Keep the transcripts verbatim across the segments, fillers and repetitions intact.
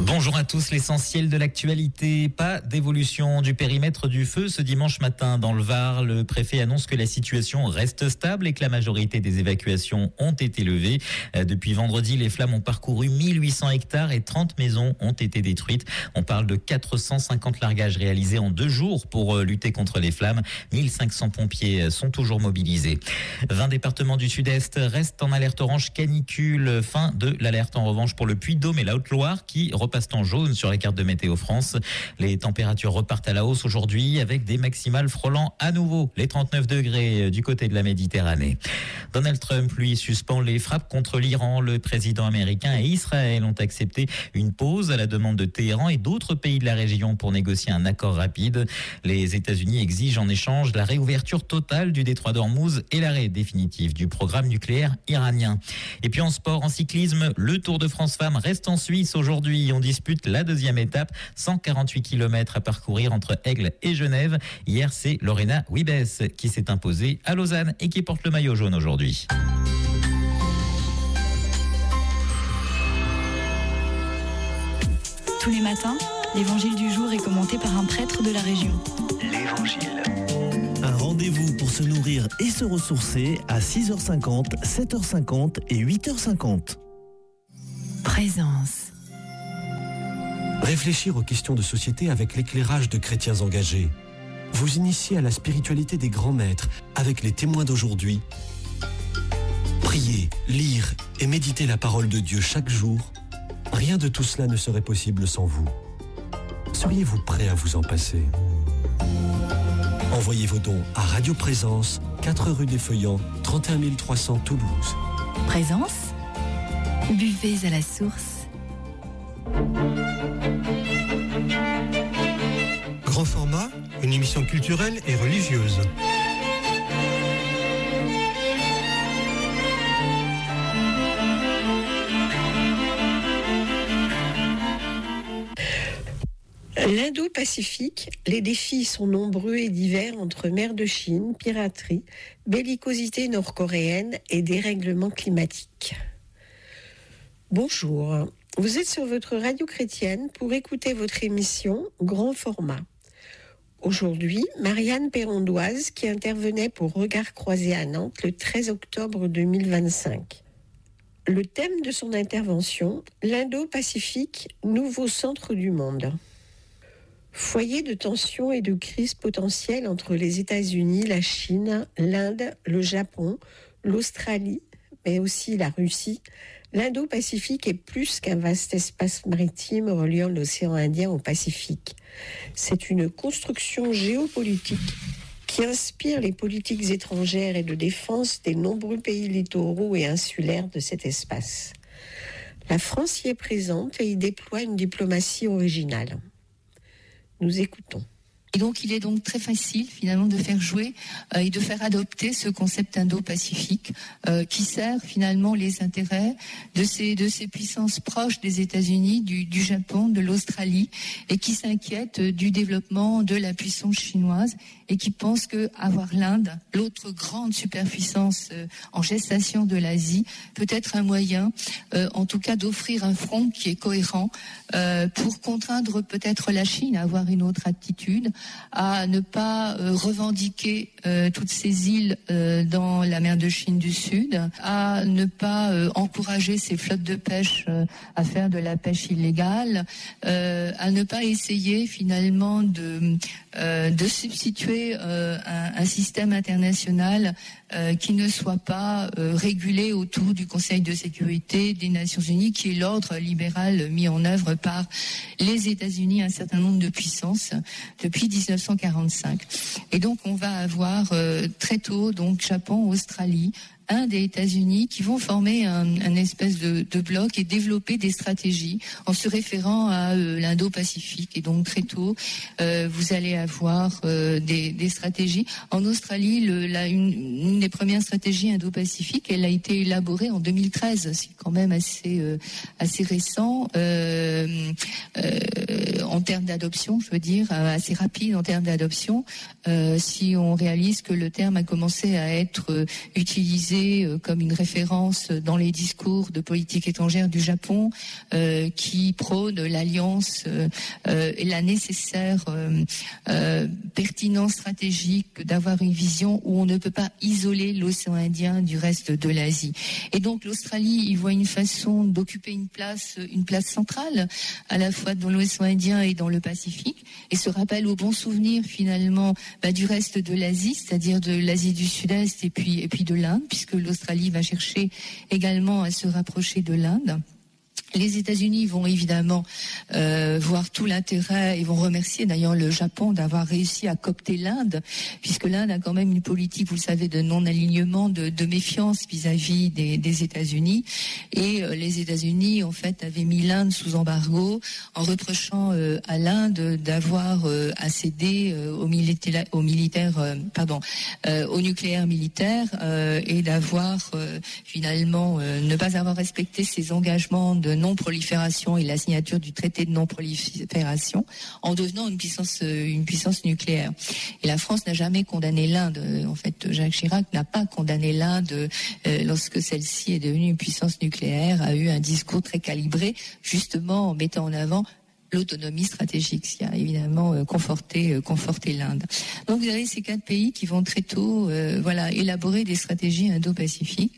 Bonjour à tous, l'essentiel de l'actualité. Pas d'évolution du périmètre du feu ce dimanche matin dans le Var. Le préfet annonce que la situation reste stable et que la majorité des évacuations ont été levées. Depuis vendredi, les flammes ont parcouru mille huit cents hectares et trente maisons ont été détruites. On parle de quatre cent cinquante largages réalisés en deux jours pour lutter contre les flammes. mille cinq cents pompiers sont toujours mobilisés. vingt départements du Sud-Est restent en alerte orange canicule. Fin de l'alerte en revanche pour le Puy-de-Dôme et la Haute-Loire qui repassent en jaune sur la carte de Météo France. Les températures repartent à la hausse aujourd'hui avec des maximales frôlant à nouveau les trente-neuf degrés du côté de la Méditerranée. Donald Trump, lui, suspend les frappes contre l'Iran. Le président américain et Israël ont accepté une pause à la demande de Téhéran et d'autres pays de la région pour négocier un accord rapide. Les États-Unis exigent en échange la réouverture totale du détroit d'Ormuz et l'arrêt définitif du programme nucléaire iranien. Et puis en sport, en cyclisme, le Tour de France Femmes reste en Suisse aujourd'hui. On dispute la deuxième étape, cent quarante-huit kilomètres à parcourir entre Aigle et Genève. Hier, c'est Lorena Wiebes qui s'est imposée à Lausanne et qui porte le maillot jaune aujourd'hui. Tous les matins, l'évangile du jour est commenté par un prêtre de la région. L'Évangile. Un rendez-vous pour se nourrir et se ressourcer à six heures cinquante, sept heures cinquante et huit heures cinquante. Présence. Réfléchir aux questions de société avec l'éclairage de chrétiens engagés. Vous initier à la spiritualité des grands maîtres avec les témoins d'aujourd'hui. Prier, lire et méditer la parole de Dieu chaque jour. Rien de tout cela ne serait possible sans vous. Seriez-vous prêt à vous en passer ? Envoyez vos dons à Radio Présence, quatre rue des Feuillants, trente et un mille trois cents Toulouse. Présence, buvez à la source. Grand format, une émission culturelle et religieuse. L'Indo-Pacifique, les défis sont nombreux et divers entre mer de Chine, piraterie, bellicosité nord-coréenne et dérèglement climatique. Bonjour, vous êtes sur votre radio chrétienne pour écouter votre émission Grand Format. Aujourd'hui, Marianne Perrondoise qui intervenait pour Regard Croisé à Nantes le treize octobre deux mille vingt-cinq. Le thème de son intervention, l'Indo-Pacifique, nouveau centre du monde. Foyer de tensions et de crises potentielles entre les États-Unis, la Chine, l'Inde, le Japon, l'Australie, mais aussi la Russie, l'Indo-Pacifique est plus qu'un vaste espace maritime reliant l'océan Indien au Pacifique. C'est une construction géopolitique qui inspire les politiques étrangères et de défense des nombreux pays littoraux et insulaires de cet espace. La France y est présente et y déploie une diplomatie originale. Nous écoutons. Et donc, il est donc très facile, finalement, de faire jouer euh, et de faire adopter ce concept indo-pacifique euh, qui sert, finalement, les intérêts de ces, de ces puissances proches des États-Unis, du, du Japon, de l'Australie, et qui s'inquiètent du développement de la puissance chinoise et qui pensent qu'avoir l'Inde, l'autre grande superpuissance euh, en gestation de l'Asie, peut être un moyen, euh, en tout cas, d'offrir un front qui est cohérent euh, pour contraindre peut-être la Chine à avoir une autre attitude, à ne pas euh, revendiquer euh, toutes ces îles euh, dans la mer de Chine du Sud, à ne pas euh, encourager ces flottes de pêche euh, à faire de la pêche illégale, euh, à ne pas essayer finalement de, euh, de substituer euh, un, un système international euh, qui ne soit pas euh, régulé autour du Conseil de sécurité des Nations Unies, qui est l'ordre libéral mis en œuvre par les États-Unis, un certain nombre de puissances depuis dix-neuf cent quarante-cinq. Et donc on va avoir euh, très tôt donc Japon, Australie, Inde et États-Unis qui vont former un, un espèce de, de bloc et développer des stratégies en se référant à euh, l'Indo-Pacifique. Et donc très tôt, euh, vous allez avoir euh, des, des stratégies. En Australie, le, la, une, une des premières stratégies Indo-Pacifiques, elle a été élaborée en deux mille treize. C'est quand même assez euh, assez récent euh, euh, en termes d'adoption, je veux dire, assez rapide en termes d'adoption. Euh, si on réalise que le terme a commencé à être euh, utilisé cité euh, comme une référence dans les discours de politique étrangère du Japon, euh, qui prône l'alliance euh, euh, et la nécessaire euh, euh, pertinence stratégique d'avoir une vision où on ne peut pas isoler l'océan Indien du reste de l'Asie. Et donc l'Australie, il voit une façon d'occuper une place, une place centrale, à la fois dans l'océan Indien et dans le Pacifique, et se rappelle au bon souvenir finalement bah, du reste de l'Asie, c'est-à-dire de l'Asie du Sud-Est et puis, et puis de l'Inde, puisque l'Australie va chercher également à se rapprocher de l'Inde. Les États-Unis vont évidemment euh, voir tout l'intérêt et vont remercier d'ailleurs le Japon d'avoir réussi à coopter l'Inde, puisque l'Inde a quand même une politique, vous le savez, de non-alignement, de, de méfiance vis-à-vis des, des États-Unis. Et euh, les États-Unis, en fait, avaient mis l'Inde sous embargo en reprochant euh, à l'Inde d'avoir euh, accédé euh, au militaire, au militaire, euh, pardon, euh, au nucléaire militaire euh, et d'avoir euh, finalement euh, ne pas avoir respecté ses engagements de non-prolifération et la signature du traité de non-prolifération en devenant une puissance, une puissance nucléaire. Et la France n'a jamais condamné l'Inde. En fait, Jacques Chirac n'a pas condamné l'Inde euh, lorsque celle-ci est devenue une puissance nucléaire, a eu un discours très calibré, justement en mettant en avant l'autonomie stratégique, ce qui a évidemment euh, conforté, euh, conforté l'Inde. Donc vous avez ces quatre pays qui vont très tôt, euh, voilà, élaborer des stratégies indo-pacifiques.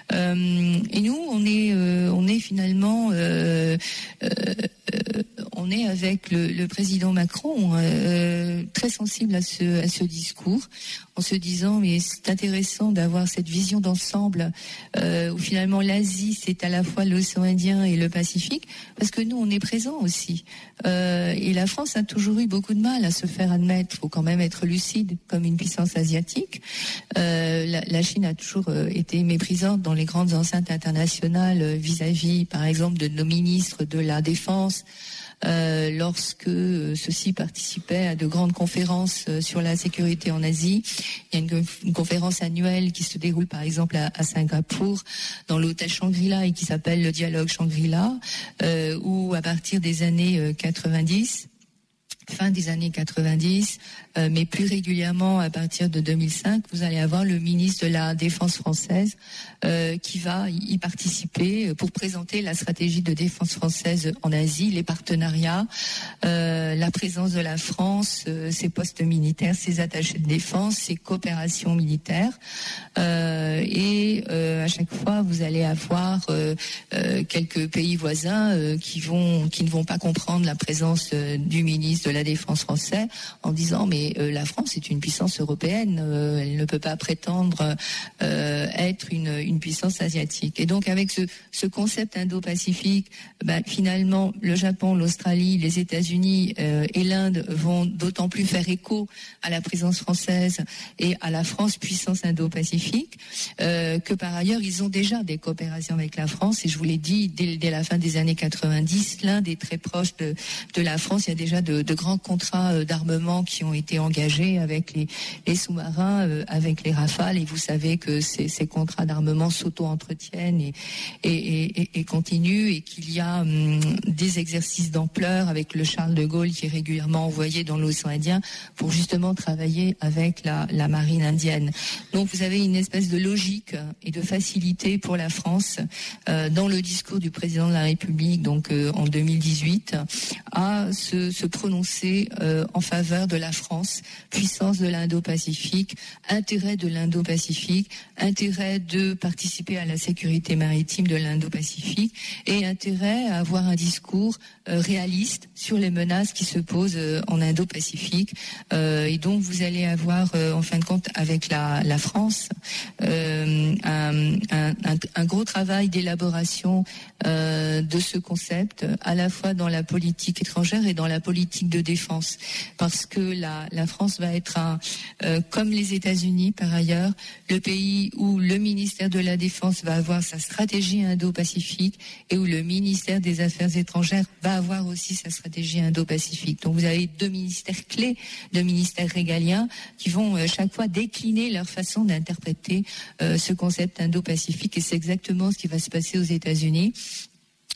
Euh, et nous, on est, euh, on est finalement, euh, euh, euh, on est avec le, le président Macron euh, très sensible à ce, à ce discours, en se disant mais c'est intéressant d'avoir cette vision d'ensemble euh, où finalement l'Asie c'est à la fois l'océan Indien et le Pacifique, parce que nous on est présents aussi. Euh, et la France a toujours eu beaucoup de mal à se faire admettre, il faut quand même être lucide, comme une puissance asiatique. Euh, la, la Chine a toujours euh, été méprisante dans les grandes enceintes internationales euh, vis-à-vis, par exemple, de nos ministres de la Défense, Euh, lorsque euh, ceux-ci participaient à de grandes conférences euh, sur la sécurité en Asie. Il y a une, une conférence annuelle qui se déroule par exemple à, à Singapour, dans l'hôtel Shangri-La et qui s'appelle le Dialogue Shangri-La, euh, où à partir des années euh, quatre-vingt-dix, fin des années quatre-vingt-dix, euh, mais plus régulièrement à partir de deux mille cinq, vous allez avoir le ministre de la Défense française euh, qui va y participer pour présenter la stratégie de défense française en Asie, les partenariats, euh, la présence de la France, euh, ses postes militaires, ses attachés de défense, ses coopérations militaires. Euh, et euh, à chaque fois, vous allez avoir euh, euh, quelques pays voisins euh, qui vont, qui ne vont pas comprendre la présence euh, du ministre de la Défense français en disant mais euh, la France est une puissance européenne, euh, elle ne peut pas prétendre euh, être une, une puissance asiatique. Et donc avec ce, ce concept indo-pacifique, ben, finalement le Japon, l'Australie, les États-Unis euh, et l'Inde vont d'autant plus faire écho à la présence française et à la France puissance indo-pacifique euh, que par ailleurs ils ont déjà des coopérations avec la France. Et je vous l'ai dit, dès, dès la fin des années quatre-vingt-dix, l'Inde est très proche de, de la France. Il y a déjà de, de grands contrats d'armement qui ont été engagés avec les, les sous-marins, euh, avec les Rafales, et vous savez que ces, ces contrats d'armement s'auto-entretiennent et, et, et, et continuent, et qu'il y a hum, des exercices d'ampleur avec le Charles de Gaulle qui est régulièrement envoyé dans l'océan Indien pour justement travailler avec la, la marine indienne. Donc vous avez une espèce de logique et de facilité pour la France euh, dans le discours du président de la République, donc euh, en deux mille dix-huit, à se, se prononcer euh, en faveur de la France, puissance de l'Indo-Pacifique, intérêt de l'Indo-Pacifique, intérêt de participer à la sécurité maritime de l'Indo-Pacifique et intérêt à avoir un discours euh, réaliste sur les menaces qui se posent euh, en Indo-Pacifique. Euh, et donc vous allez avoir euh, en fin de compte avec la, la France euh, un, un, un, un gros travail d'élaboration euh, de ce concept, à la fois dans la politique étrangère et dans la politique de défense, parce que la, la France va être, un, euh, comme les États-Unis par ailleurs, le pays où le ministère de la Défense va avoir sa stratégie indo-pacifique et où le ministère des Affaires étrangères va avoir aussi sa stratégie indo-pacifique. Donc vous avez deux ministères clés, deux ministères régaliens qui vont euh, chaque fois décliner leur façon d'interpréter euh, ce concept indo-pacifique, et c'est exactement ce qui va se passer aux États-Unis,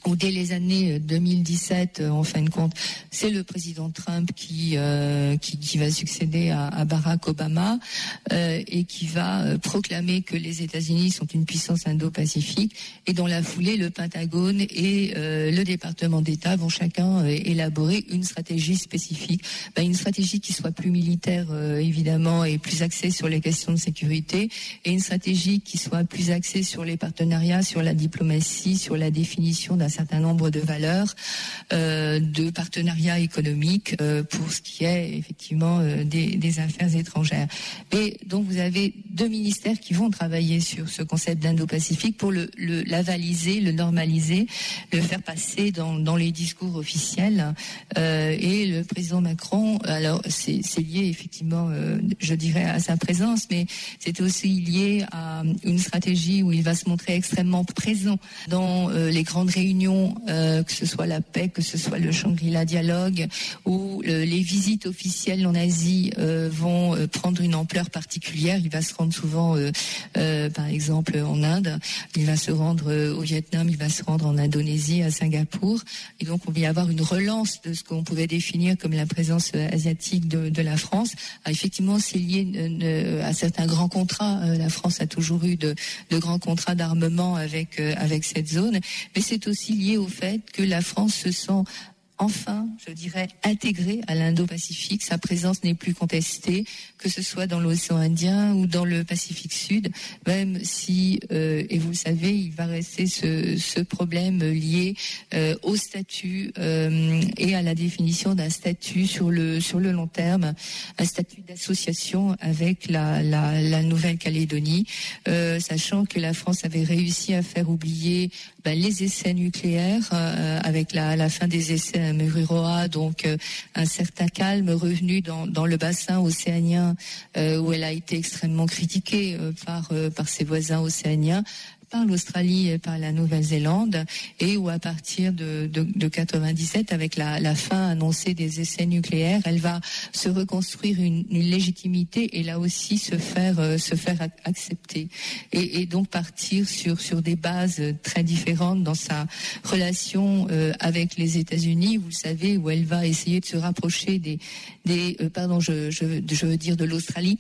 où dès les années deux mille dix-sept, en fin de compte, c'est le président Trump qui euh, qui, qui va succéder à, à Barack Obama euh, et qui va euh, proclamer que les États-Unis sont une puissance indo-pacifique. Et dans la foulée, le Pentagone et euh, le département d'État vont chacun euh, élaborer une stratégie spécifique, ben, une stratégie qui soit plus militaire euh, évidemment et plus axée sur les questions de sécurité, et une stratégie qui soit plus axée sur les partenariats, sur la diplomatie, sur la définition d'un certain nombre de valeurs, euh, de partenariats économiques euh, pour ce qui est effectivement euh, des, des affaires étrangères. Et donc vous avez deux ministères qui vont travailler sur ce concept d'Indo-Pacifique pour le, le l'avaliser, le normaliser, le faire passer dans, dans les discours officiels. Euh, et le président Macron, alors c'est, c'est lié effectivement, euh, je dirais, à sa présence, mais c'est aussi lié à une stratégie où il va se montrer extrêmement présent dans euh, les grandes réunions. Euh, que ce soit la paix, que ce soit le Shangri-La Dialogue, où le, les visites officielles en Asie euh, vont euh, prendre une ampleur particulière. Il va se rendre souvent, euh, euh, par exemple, en Inde, il va se rendre euh, au Vietnam, il va se rendre en Indonésie, à Singapour. Et donc, on va y avoir une relance de ce qu'on pouvait définir comme la présence euh, asiatique de, de la France. Alors, effectivement, c'est lié euh, à certains grands contrats. Euh, la France a toujours eu de, de grands contrats d'armement avec, euh, avec cette zone. Mais c'est aussi lié au fait que la France se sent enfin, je dirais, intégrée à l'Indo-Pacifique. Sa présence n'est plus contestée, que ce soit dans l'océan Indien ou dans le Pacifique Sud, même si, euh, et vous le savez, il va rester ce, ce problème lié euh, au statut euh, et à la définition d'un statut sur le sur le long terme, un statut d'association avec la, la, la Nouvelle-Calédonie, euh, sachant que la France avait réussi à faire oublier ben, les essais nucléaires euh, avec la, la fin des essais à Mururoa, donc euh, un certain calme revenu dans, dans le bassin océanien euh, où elle a été extrêmement critiquée euh, par, euh, par ses voisins océaniens, par l'Australie et par la Nouvelle-Zélande, et où à partir de, de, de quatre-vingt-dix-sept, avec la, la fin annoncée des essais nucléaires, elle va se reconstruire une, une légitimité et là aussi se faire euh, se faire accepter et, et donc partir sur sur des bases très différentes dans sa relation euh, avec les États-Unis. Vous le savez, où elle va essayer de se rapprocher des des euh, pardon je je je veux dire de l'Australie,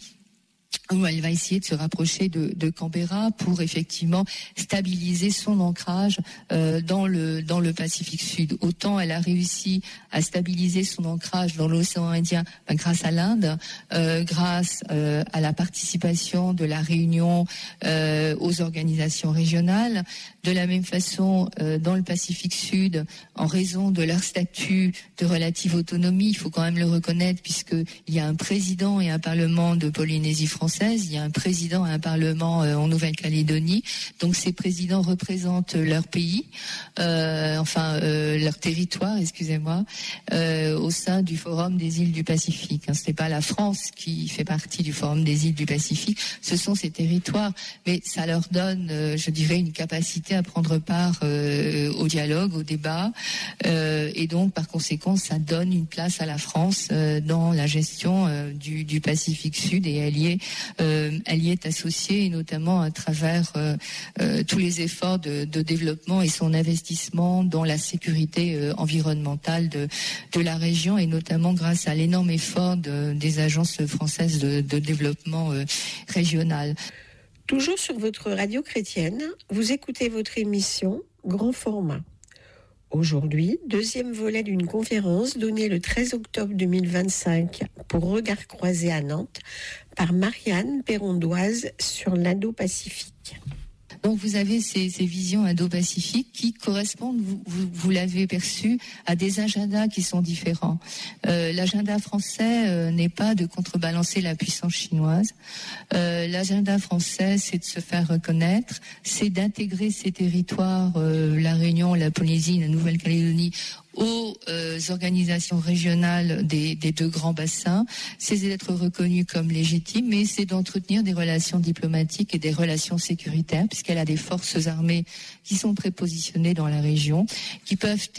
où elle va essayer de se rapprocher de, de Canberra pour effectivement stabiliser son ancrage euh, dans le dans le Pacifique Sud. Autant elle a réussi à stabiliser son ancrage dans l'océan Indien ben, grâce à l'Inde, euh, grâce euh, à la participation de la Réunion euh, aux organisations régionales. De la même façon, euh, dans le Pacifique Sud, en raison de leur statut de relative autonomie, il faut quand même le reconnaître, puisqu'il y a un président et un parlement de Polynésie française, il y a un président et un parlement euh, en Nouvelle-Calédonie. Donc ces présidents représentent leur pays, euh, enfin euh, leur territoire, excusez-moi, euh, au sein du Forum des îles du Pacifique. Hein, ce n'est pas la France qui fait partie du Forum des îles du Pacifique, ce sont ces territoires. Mais ça leur donne, euh, je dirais, une capacité à prendre part euh, au dialogue, au débat, euh, et donc par conséquent ça donne une place à la France euh, dans la gestion euh, du, du Pacifique Sud, et elle y est, euh, elle y est associée, et notamment à travers euh, euh, tous les efforts de, de développement et son investissement dans la sécurité euh, environnementale de, de la région, et notamment grâce à l'énorme effort de, des agences françaises de, de développement euh, régional. Toujours sur votre radio chrétienne, vous écoutez votre émission Grand Format. Aujourd'hui, deuxième volet d'une conférence donnée le treize octobre deux mille vingt-cinq pour Regard Croisé à Nantes par Marianne Pérondoise sur l'Indo-Pacifique. Donc vous avez ces, ces visions indo-pacifiques qui correspondent, vous, vous, vous l'avez perçu, à des agendas qui sont différents. Euh, l'agenda français euh, n'est pas de contrebalancer la puissance chinoise. Euh, l'agenda français, c'est de se faire reconnaître, c'est d'intégrer ces territoires, euh, la Réunion, la Polynésie, la Nouvelle-Calédonie, aux euh, organisations régionales des, des deux grands bassins, c'est d'être reconnu comme légitime, mais c'est d'entretenir des relations diplomatiques et des relations sécuritaires, puisqu'elle a des forces armées qui sont prépositionnées dans la région, qui peuvent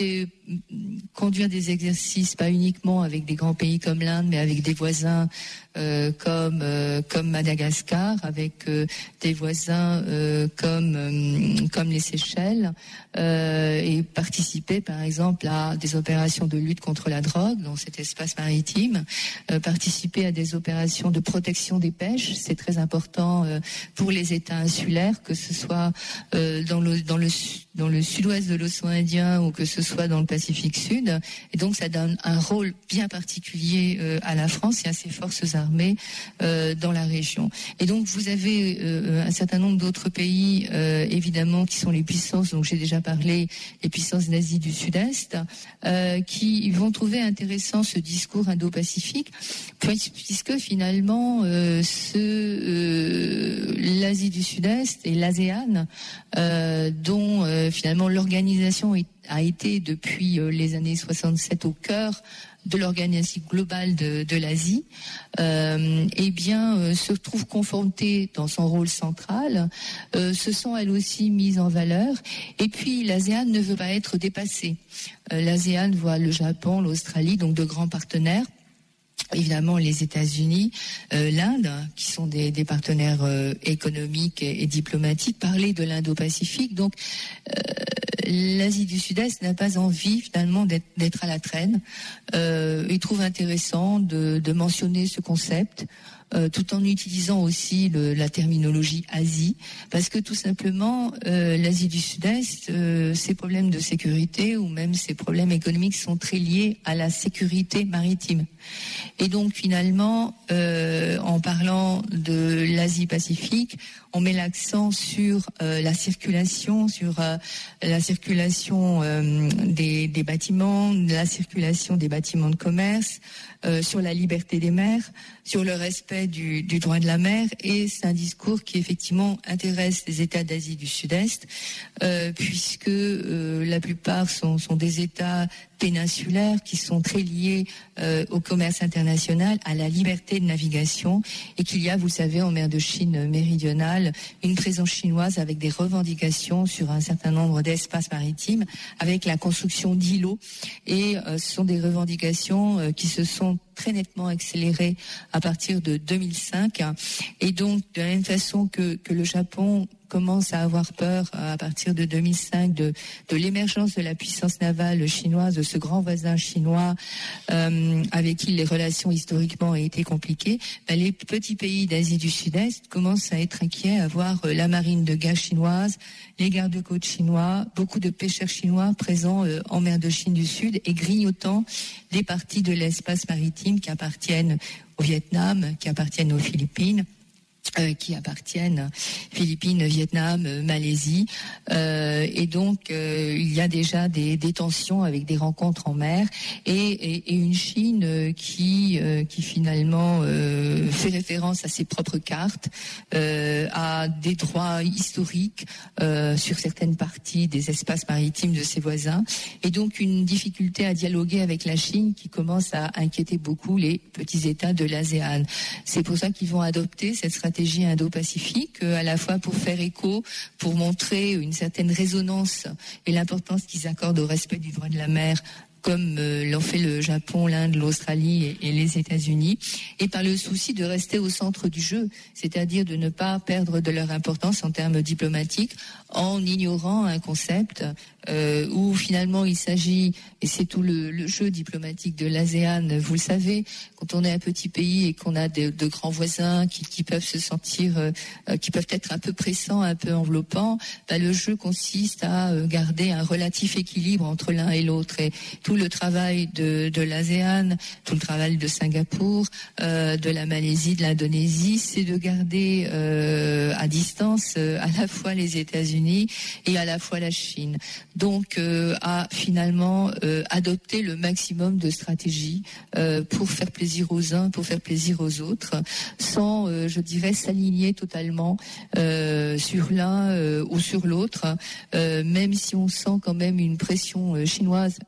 conduire des exercices pas uniquement avec des grands pays comme l'Inde, mais avec des voisins euh, comme euh, comme Madagascar, avec euh, des voisins euh, comme euh, comme les Seychelles, euh, et participer par exemple à des opérations de lutte contre la drogue dans cet espace maritime, euh, participer à des opérations de protection des pêches, c'est très important euh, pour les États insulaires, que ce soit euh, dans le dans le dans le sud-ouest de l'océan Indien ou que ce soit dans le Pacifique Sud. Et donc ça donne un rôle bien particulier euh, à la France et à ses forces armées euh, dans la région. Et donc vous avez euh, un certain nombre d'autres pays euh, évidemment qui sont les puissances, donc j'ai déjà parlé, les puissances d'Asie du Sud-Est, euh, qui vont trouver intéressant ce discours indo-pacifique, puisque finalement euh, ce, euh, l'Asie du Sud-Est et l'ASEAN, euh, dont euh, finalement l'organisation est, a été depuis euh, les années soixante-sept au cœur de l'organisation globale de, de l'Asie, euh, eh bien, euh, se trouve confrontée dans son rôle central, euh, se sent elle aussi mise en valeur, et puis l'ASEAN ne veut pas être dépassée. Euh, L'ASEAN voit le Japon, l'Australie, donc de grands partenaires, évidemment les États-Unis, euh, l'Inde, qui sont des, des partenaires euh, économiques et, et diplomatiques, parler de l'Indo-Pacifique. Donc euh, l'Asie du Sud-Est n'a pas envie finalement d'être, d'être à la traîne. Euh, il trouve intéressant de, de mentionner ce concept, Euh, tout en utilisant aussi le, la terminologie Asie, parce que tout simplement euh, l'Asie du Sud-Est, euh, ses problèmes de sécurité ou même ses problèmes économiques sont très liés à la sécurité maritime. Et donc finalement, euh, en parlant de l'Asie-Pacifique, on met l'accent sur euh, la circulation, sur euh, la circulation euh, des, des bâtiments, la circulation des bâtiments de commerce, euh, sur la liberté des mers, sur le respect du, du droit de la mer. Et c'est un discours qui effectivement intéresse les États d'Asie du Sud-Est, euh, puisque euh, la plupart sont, sont des États péninsulaires qui sont très liés euh, au commerce international, à la liberté de navigation, et qu'il y a, vous savez, en mer de Chine méridionale, une présence chinoise avec des revendications sur un certain nombre d'espaces maritimes, avec la construction d'îlots, et euh, ce sont des revendications euh, qui se sont très nettement accélérées à partir de deux mille cinq, et donc de la même façon que, que le Japon commence à avoir peur à partir de deux mille cinq de, de l'émergence de la puissance navale chinoise, de ce grand voisin chinois euh, avec qui les relations historiquement ont été compliquées, ben les petits pays d'Asie du Sud-Est commencent à être inquiets, à voir la marine de guerre chinoise, les gardes-côtes chinois, beaucoup de pêcheurs chinois présents euh, en mer de Chine du Sud et grignotant des parties de l'espace maritime qui appartiennent au Vietnam, qui appartiennent aux Philippines. Euh, qui appartiennent Philippines, Vietnam, euh, Malaisie, euh, et donc euh, il y a déjà des, des tensions avec des rencontres en mer et, et, et une Chine euh, qui euh, qui finalement euh, fait référence à ses propres cartes, euh, à des droits historiques euh, sur certaines parties des espaces maritimes de ses voisins, et donc une difficulté à dialoguer avec la Chine qui commence à inquiéter beaucoup les petits États de l'ASEAN. C'est pour ça qu'ils vont adopter cette stratégie indo-pacifique, à la fois pour faire écho, pour montrer une certaine résonance et l'importance qu'ils accordent au respect du droit de la mer, comme euh, l'ont fait le Japon, l'Inde, l'Australie et, et les États-Unis, et par le souci de rester au centre du jeu, c'est-à-dire de ne pas perdre de leur importance en termes diplomatiques en ignorant un concept euh, où finalement il s'agit, et c'est tout le, le jeu diplomatique de l'ASEAN, vous le savez, quand on est un petit pays et qu'on a de, de grands voisins qui, qui peuvent se sentir, euh, qui peuvent être un peu pressants, un peu enveloppants, bah, le jeu consiste à euh, garder un relatif équilibre entre l'un et l'autre, et tout le travail de, de l'ASEAN, tout le travail de Singapour, euh, de la Malaisie, de l'Indonésie, c'est de garder euh, à distance euh, à la fois les États-Unis et à la fois la Chine. Donc, euh, à finalement euh, adopter le maximum de stratégies euh, pour faire plaisir aux uns, pour faire plaisir aux autres, sans, euh, je dirais, s'aligner totalement euh, sur l'un euh, ou sur l'autre, euh, même si on sent quand même une pression euh, chinoise euh, qui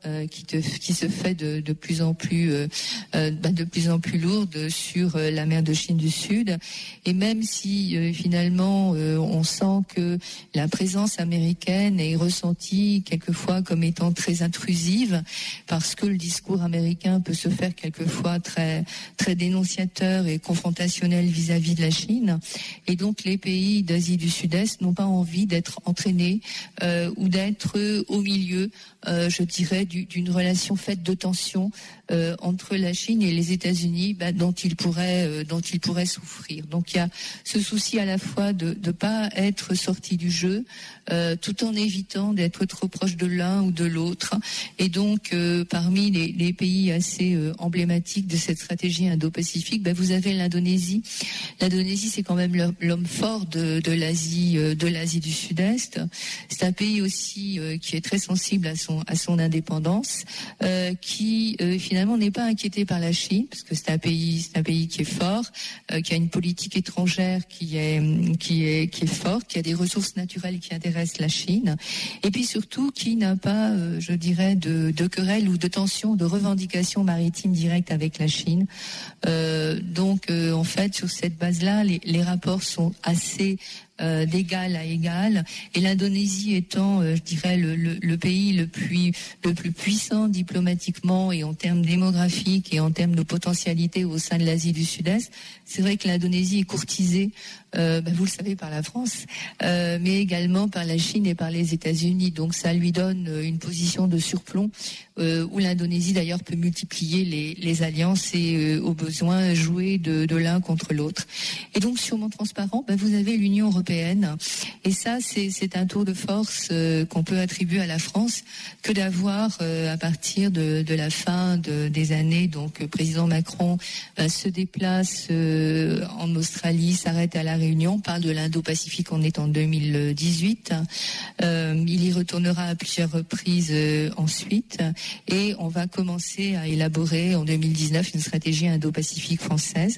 te, qui se fait de, de plus en plus, euh, euh, bah, de plus en plus lourde sur euh, la mer de Chine du Sud. Et même si euh, finalement euh, on sent que la présence américaine est ressentie quelquefois comme étant très intrusive, parce que le discours américain peut se faire quelquefois très très dénonciateur et confrontationnel vis-à-vis de la Chine. Et donc les pays d'Asie du Sud-Est n'ont pas envie d'être entraînés euh, ou d'être euh, au milieu, euh, je dirais, du, d'une relation faite de tension euh, entre la Chine et les États-Unis, bah, dont ils pourraient euh, dont ils pourraient souffrir. Donc il y a ce souci à la fois de ne pas être sorti du jeu, euh, tout en évitant d'être trop proche de l'un ou de l'autre. Et donc euh, parmi les, les pays assez euh, emblématiques de cette stratégie indo-pacifique, bah, vous avez l'Indonésie. L'Indonésie, c'est quand même l'homme fort de, de l'Asie, euh, de l'Asie du Sud-Est. C'est un pays aussi euh, qui est très sensible à son à son indépendance, euh, qui euh, finalement n'est pas inquiété par la Chine, parce que c'est un pays, c'est un pays qui est fort, euh, qui a une politique étrangère qui est qui est qui est forte, qui a des ressources naturelles qui intéressent la Chine, et puis surtout qui n'a pas, euh, je dirais, de, de querelle ou de tension, de revendication maritime directe avec la Chine. Euh, donc, euh, en fait, sur cette base-là, les, les rapports sont assez Euh, d'égal à égal, et l'Indonésie étant, euh, je dirais, le, le, le pays le plus le plus puissant diplomatiquement et en termes démographiques et en termes de potentialité au sein de l'Asie du Sud-Est, c'est vrai que l'Indonésie est courtisée, euh, ben vous le savez, par la France, euh, mais également par la Chine et par les États-Unis. Donc ça lui donne une position de surplomb euh, où l'Indonésie d'ailleurs peut multiplier les, les alliances et euh, au besoin jouer de, de l'un contre l'autre. Et donc sur mon transparent, ben vous avez l'Union européenne. Et ça, c'est, c'est un tour de force euh, qu'on peut attribuer à la France, que d'avoir, euh, à partir de, de la fin de, des années, donc le président Macron euh, se déplace euh, en Australie, s'arrête à La Réunion, parle de l'Indo-Pacifique, on est en deux mille dix-huit. Euh, il y retournera à plusieurs reprises euh, ensuite, et on va commencer à élaborer en deux mille dix-neuf une stratégie Indo-Pacifique française.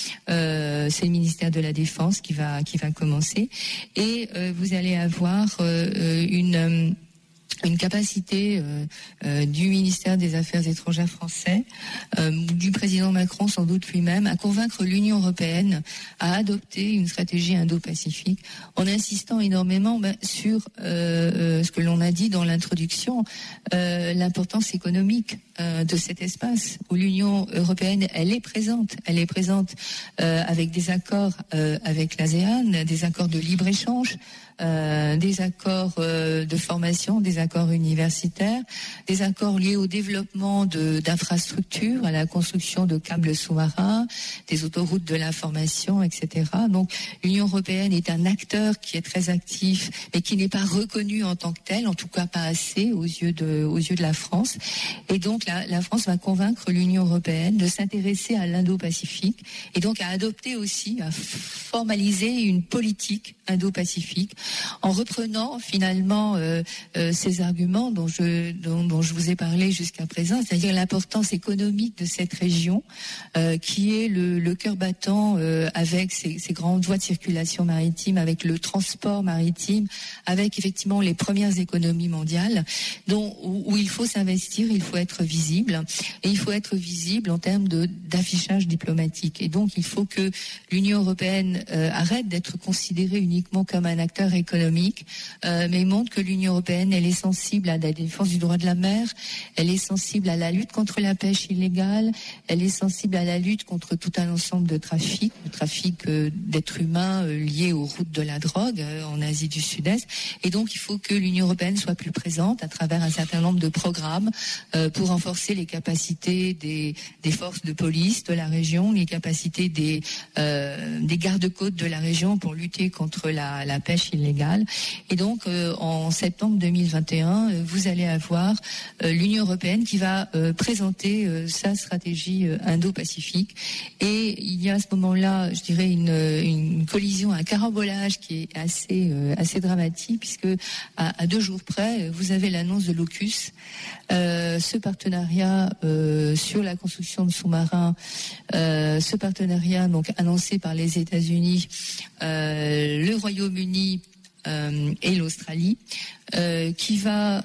Euh, c'est le ministère de la Défense qui va, qui va commencer. Et euh, vous allez avoir euh, une euh, une capacité euh, euh, du ministère des Affaires étrangères français, euh, du président Macron sans doute lui-même, à convaincre l'Union européenne à adopter une stratégie indo-pacifique, en insistant énormément ben, sur euh, euh, ce que l'on a dit dans l'introduction, euh, l'importance économique euh, de cet espace où l'Union européenne, elle est présente, elle est présente euh, avec des accords euh, avec l'ASEAN, des accords de libre-échange, Euh, des accords euh, de formation, des accords universitaires, des accords liés au développement de, d'infrastructures, à la construction de câbles sous-marins, des autoroutes de l'information, et cetera. Donc l'Union européenne est un acteur qui est très actif, mais qui n'est pas reconnu en tant que tel, en tout cas pas assez aux yeux de, aux yeux de la France. Et donc la, la France va convaincre l'Union européenne de s'intéresser à l'Indo-Pacifique, et donc à adopter aussi, à formaliser une politique Indo-Pacifique, en reprenant finalement euh, euh, ces arguments dont je, dont, dont je vous ai parlé jusqu'à présent, c'est-à-dire l'importance économique de cette région, euh, qui est le, le cœur battant euh, avec ces, ces grandes voies de circulation maritime, avec le transport maritime, avec effectivement les premières économies mondiales, dont, où, où il faut s'investir, il faut être visible, et il faut être visible en termes de, d'affichage diplomatique. Et donc il faut que l'Union européenne euh, arrête d'être considérée uniquement comme un acteur économique, euh, mais montre que l'Union européenne, elle est sensible à la défense du droit de la mer, elle est sensible à la lutte contre la pêche illégale, elle est sensible à la lutte contre tout un ensemble de trafics, de trafics euh, d'êtres humains euh, liés aux routes de la drogue euh, en Asie du Sud-Est. Et donc, il faut que l'Union européenne soit plus présente à travers un certain nombre de programmes euh, pour renforcer les capacités des, des forces de police de la région, les capacités des, euh, des gardes-côtes de la région pour lutter contre la, la pêche illégale. Et donc, euh, en septembre deux mille vingt et un, euh, vous allez avoir euh, l'Union européenne qui va euh, présenter euh, sa stratégie euh, indo-pacifique. Et il y a à ce moment-là, je dirais, une, une collision, un carambolage qui est assez, euh, assez dramatique, puisque à, à deux jours près, vous avez l'annonce de l'AUKUS, euh, ce partenariat euh, sur la construction de sous-marins, euh, ce partenariat donc annoncé par les États-Unis, euh, le Royaume-Uni, Euh, et l'Australie, euh, qui va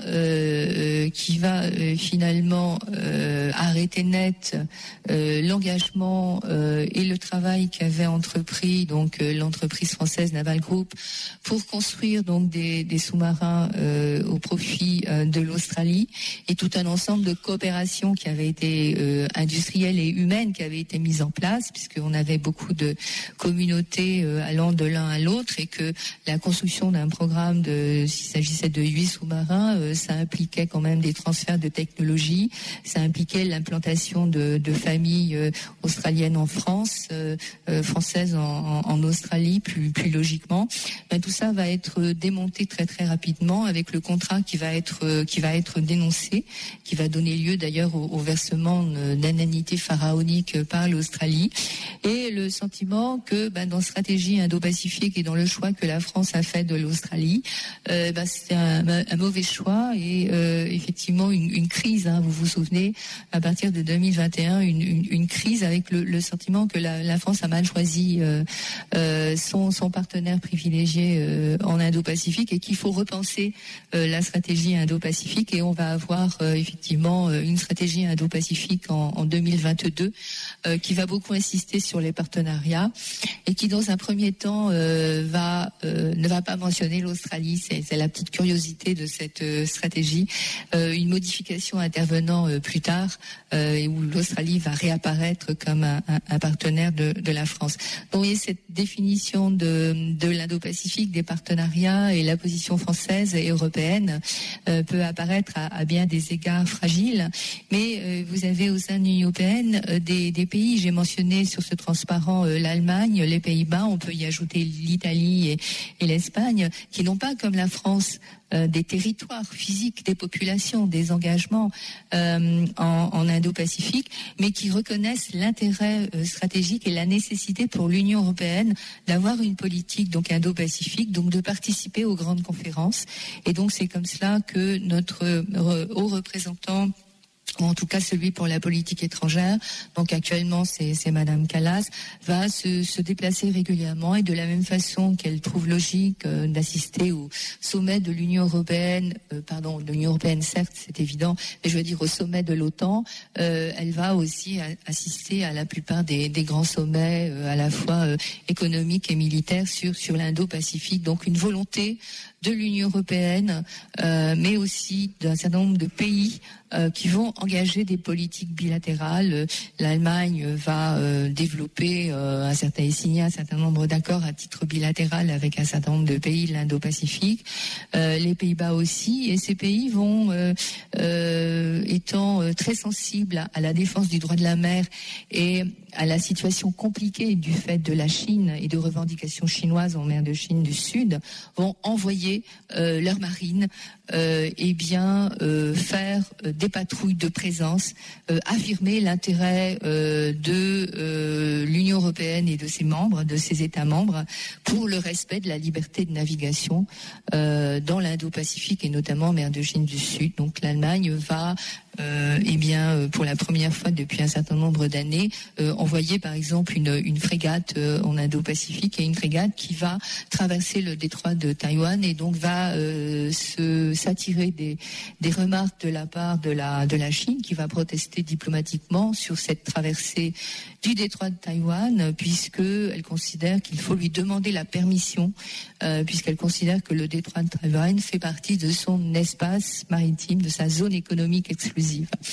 euh, qui va euh, finalement euh, arrêter net euh, l'engagement euh, et le travail qu'avait entrepris donc euh, l'entreprise française Naval Group pour construire donc des, des sous-marins euh, au profit euh, de l'Australie, et tout un ensemble de coopérations qui avaient été euh, industrielles et humaines qui avaient été mises en place, puisqu'on avait beaucoup de communautés euh, allant de l'un à l'autre, et que la construction d'un programme de, s'il s'agissait de huit sous-marins, euh, ça impliquait quand même des transferts de technologie, ça impliquait l'implantation de, de familles euh, australiennes en France, euh, euh, françaises en, en, en Australie, plus, plus logiquement. Ben, tout ça va être démonté très très rapidement avec le contrat qui va être euh, qui va être dénoncé, qui va donner lieu d'ailleurs au, au versement d'indemnités pharaoniques par l'Australie, et le sentiment que ben, dans stratégie indo-pacifique et dans le choix que la France a fait de l'Australie, euh, ben, c'est un, un mauvais choix, et euh, effectivement une, une crise, hein, vous vous souvenez, à partir de deux mille vingt et un, une, une, une crise avec le, le sentiment que la, la France a mal choisi euh, euh, son, son partenaire privilégié euh, en Indo-Pacifique, et qu'il faut repenser euh, la stratégie Indo-Pacifique, et on va avoir euh, effectivement euh, une stratégie Indo-Pacifique en, en deux mille vingt-deux euh, qui va beaucoup insister sur les partenariats, et qui dans un premier temps euh, va euh, ne va pas mentionner l'Australie. C'est, c'est la petite curiosité de cette euh, stratégie, euh, une modification intervenant euh, plus tard euh, et où l'Australie va réapparaître comme un, un, un partenaire de, de la France. Donc, vous voyez, cette définition de, de l'Indo-Pacifique, des partenariats, et la position française et européenne euh, peut apparaître à, à bien des égards fragiles, mais euh, vous avez au sein de l'Union européenne euh, des, des pays, j'ai mentionné sur ce transparent euh, l'Allemagne, les Pays-Bas, on peut y ajouter l'Italie et, et l'Espagne, qui n'ont pas comme la France Euh, des territoires physiques, des populations, des engagements euh, en, en Indo-Pacifique, mais qui reconnaissent l'intérêt euh, stratégique et la nécessité pour l'Union européenne d'avoir une politique donc Indo-Pacifique, donc de participer aux grandes conférences. Et donc c'est comme cela que notre euh, haut représentant, ou en tout cas celui pour la politique étrangère, donc actuellement c'est, c'est Madame Kallas, va se, se déplacer régulièrement, et de la même façon qu'elle trouve logique euh, d'assister au sommet de l'Union européenne, euh, pardon, de l'Union européenne certes, c'est évident, mais je veux dire au sommet de l'OTAN, euh, elle va aussi a, assister à la plupart des, des grands sommets, euh, à la fois euh, économiques et militaires sur, sur l'Indo-Pacifique, donc une volonté de l'Union européenne, euh, mais aussi d'un certain nombre de pays euh, qui vont engager des politiques bilatérales. L'Allemagne va euh, développer euh, un certain et signer un certain nombre d'accords à titre bilatéral avec un certain nombre de pays de l'Indo-Pacifique. Euh, les Pays-Bas aussi, et ces pays vont, euh, euh, étant euh, très sensibles à, à la défense du droit de la mer et à la situation compliquée du fait de la Chine et de revendications chinoises en mer de Chine du Sud, vont envoyer euh, leur marine euh, et bien euh, faire euh, des patrouilles de présence, euh, affirmer l'intérêt euh, de euh, l'Union européenne et de ses membres, de ses États membres, pour le respect de la liberté de navigation euh, dans l'Indo-Pacifique et notamment en mer de Chine du Sud. Donc l'Allemagne va Euh, eh bien, euh, pour la première fois depuis un certain nombre d'années, euh, envoyer par exemple une, une frégate euh, en Indo-Pacifique, et une frégate qui va traverser le détroit de Taïwan, et donc va euh, se s'attirer des, des remarques de la part de la de la Chine, qui va protester diplomatiquement sur cette traversée du détroit de Taïwan, puisque elle considère qu'il faut lui demander la permission, euh, puisqu'elle considère que le détroit de Taïwan fait partie de son espace maritime, de sa zone économique exclusive.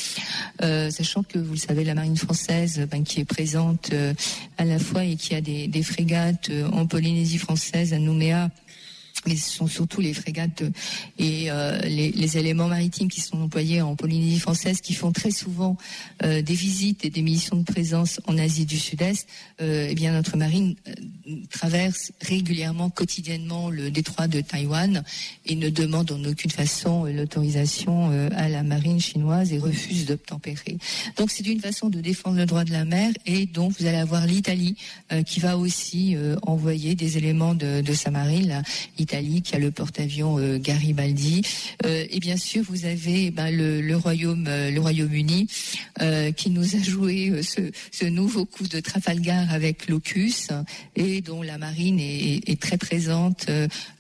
Euh, sachant que, vous le savez, la marine française, ben, qui est présente euh, à la fois et qui a des, des frégates euh, en Polynésie française, à Nouméa, mais ce sont surtout les frégates et euh, les, les éléments maritimes qui sont employés en Polynésie française, qui font très souvent euh, des visites et des missions de présence en Asie du Sud-Est. Euh, eh bien, notre marine euh, traverse régulièrement, quotidiennement, le détroit de Taïwan et ne demande en aucune façon euh, l'autorisation euh, à la marine chinoise et refuse d'obtempérer. Donc, c'est une façon de défendre le droit de la mer, et donc vous allez avoir l'Italie euh, qui va aussi euh, envoyer des éléments de, de sa marine. L'Italie l'Italie qui a le porte-avions euh, Garibaldi. Euh, et bien sûr, vous avez ben, le, le Royaume, euh, le Royaume-Uni euh, qui nous a joué euh, ce, ce nouveau coup de Trafalgar avec l'AUKUS et dont la marine est, est très présente